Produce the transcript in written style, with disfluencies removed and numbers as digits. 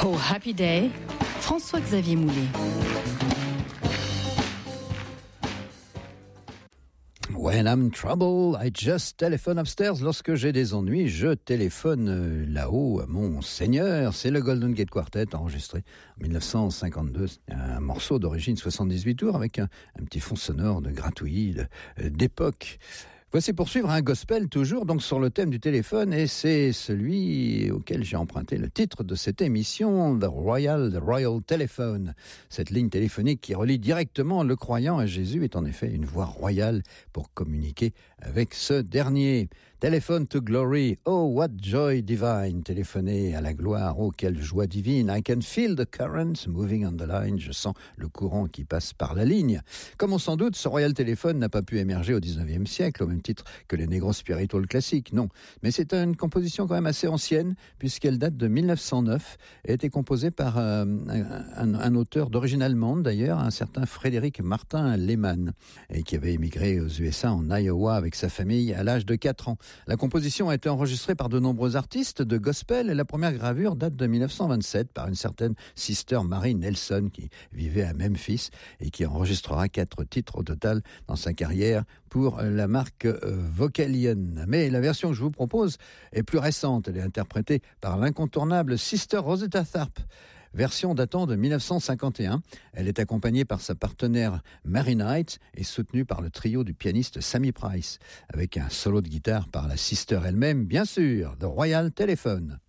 Oh Happy Day, François-Xavier Moulet. When I'm in trouble, I just telephone upstairs. Lorsque j'ai des ennuis, je téléphone là-haut à mon seigneur. C'est le Golden Gate Quartet, enregistré en 1952. C'est un morceau d'origine 78 tours avec un petit fond sonore de gratouillis d'époque. Voici poursuivre un gospel toujours donc sur le thème du téléphone et c'est celui auquel j'ai emprunté le titre de cette émission, The Royal Telephone. Cette ligne téléphonique qui relie directement le croyant à Jésus est en effet une voie royale pour communiquer avec ce dernier. Telephone to glory, oh what joy divine, téléphoner à la gloire, oh quelle joie divine. I can feel the current moving on the line, je sens le courant qui passe par la ligne. Comme on s'en doute, ce Royal Telephone n'a pas pu émerger au 19e siècle, au même titre que les Negro Spiritual classiques, non. Mais c'est une composition quand même assez ancienne, puisqu'elle date de 1909, et a été composée par un auteur d'origine allemande d'ailleurs, un certain Frédéric Martin Lehmann, et qui avait émigré aux USA en Iowa avec sa famille à l'âge de 4 ans. La composition a été enregistrée par de nombreux artistes de gospel et la première gravure date de 1927 par une certaine Sister Mary Nelson qui vivait à Memphis et qui enregistrera 4 titres au total dans sa carrière pour la marque Vocalion. Mais la version que je vous propose est plus récente. Elle est interprétée par l'incontournable Sister Rosetta Tharpe. Version datant de 1951, elle est accompagnée par sa partenaire Mary Knight et soutenue par le trio du pianiste Sammy Price, avec un solo de guitare par la sister elle-même, bien sûr, The Royal Telephone.